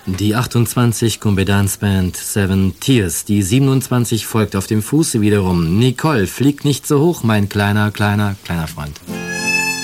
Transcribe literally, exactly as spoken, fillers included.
Die achtundzwanzig Coumbé Dance Band Seven Tears. Die siebenundzwanzig folgt auf dem Fuße wiederum. Nicole, flieg nicht so hoch, mein kleiner, kleiner, kleiner Freund.